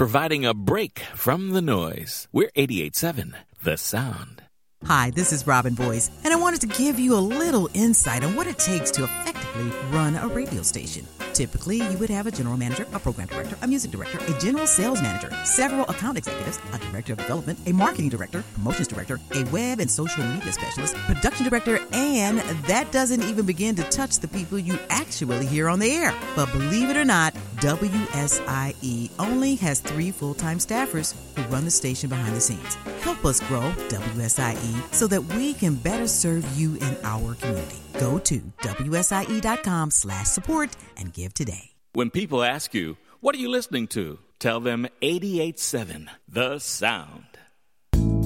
providing a break from the noise. We're 88.7 The Sound. Hi, this is Robin Boyce, and I wanted to give you a little insight on what it takes to effectively run a radio station. Typically, you would have a general manager, a program director, a music director, a general sales manager, several account executives, a director of development, a marketing director, promotions director, a web and social media specialist, production director, and that doesn't even begin to touch the people you actually hear on the air. But believe it or not, WSIE only has 3 full-time staffers who run the station behind the scenes. Help us grow WSIE so that we can better serve you in our community. Go to WSIE.com/support and give today. When people ask you, what are you listening to? Tell them 88.7 The Sound.